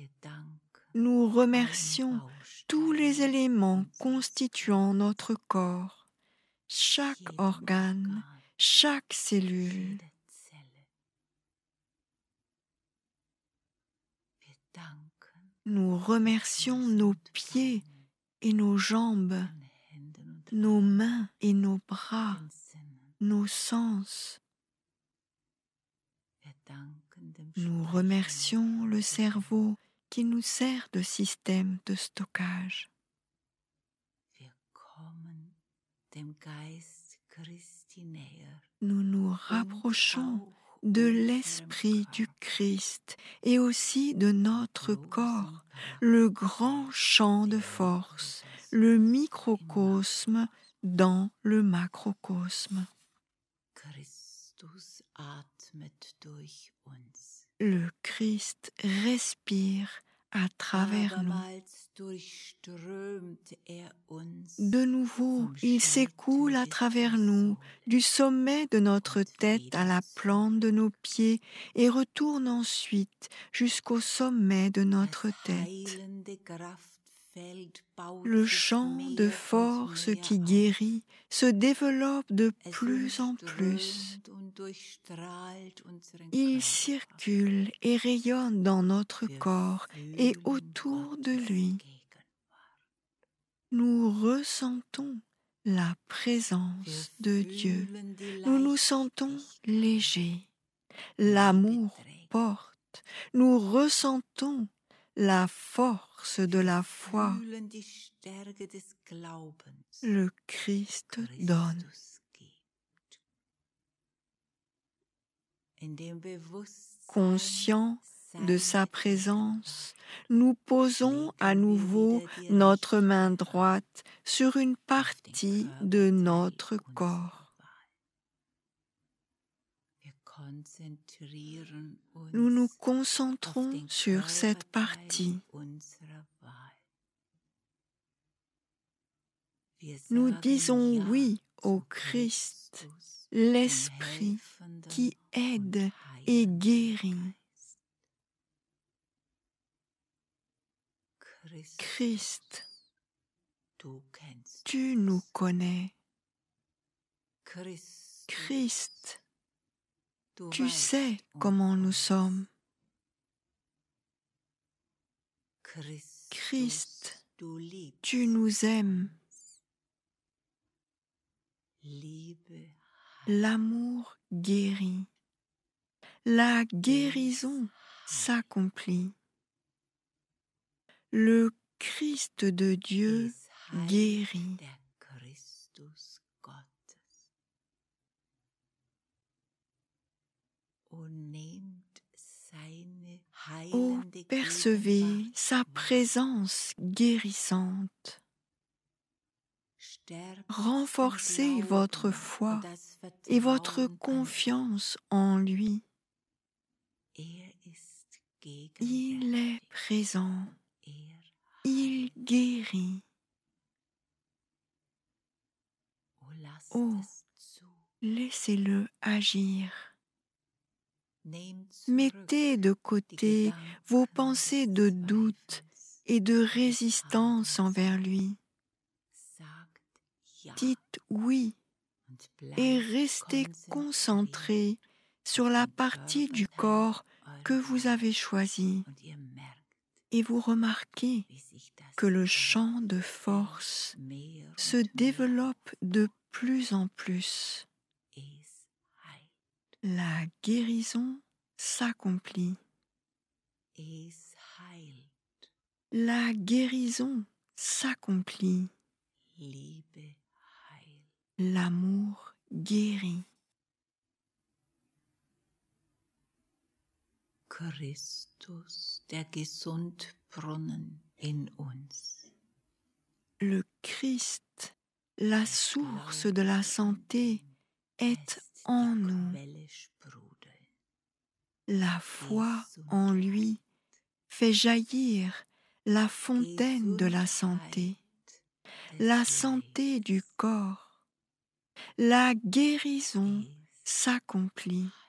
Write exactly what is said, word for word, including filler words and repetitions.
Nous remercions tous les éléments constituant notre corps, chaque organe, chaque cellule. Nous remercions nos pieds et nos jambes, nos mains et nos bras, nos sens. Nous remercions le cerveau qui nous sert de système de stockage. Nous nous rapprochons de l'esprit du Christ et aussi de notre corps, le grand champ de force, le microcosme dans le macrocosme. Le Christ respire à travers nous. De nouveau, il s'écoule à travers nous, du sommet de notre tête à la plante de nos pieds et retourne ensuite jusqu'au sommet de notre tête. Le champ de force qui guérit se développe de plus en plus. Il circule et rayonne dans notre corps et autour de lui. Nous ressentons la présence de Dieu. Nous nous sentons légers. L'amour porte. Nous ressentons la force de la foi. Le Christ donne. Conscient de sa présence, nous posons à nouveau notre main droite sur une partie de notre corps. Nous nous concentrons sur cette partie. Nous disons oui au Christ, l'Esprit qui aide et guérit. Christ, tu nous connais. Christ, tu sais comment nous sommes. Christ, tu nous aimes. L'amour guérit. La guérison s'accomplit. Le Christ de Dieu guérit. Oh, percevez sa présence guérissante. Renforcez votre foi et votre confiance en lui. Il est présent. Il guérit. Oh, laissez-le agir. Mettez de côté vos pensées de doute et de résistance envers lui. Dites oui et restez concentré sur la partie du corps que vous avez choisie. Et vous remarquez que le champ de force se développe de plus en plus. La guérison s'accomplit. La guérison s'accomplit. L'amour guérit. Christus, der Gesundbrunnen in uns. Le Christ, la source de la santé, est en nous. La foi en lui fait jaillir la fontaine de la santé, la santé du corps. La guérison s'accomplit.